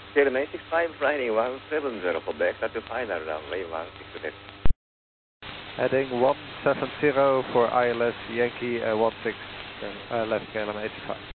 Sierra 965 flying 170 for back to final runway 16. Heading 170 for ILS Yankee 16, left KLM 85.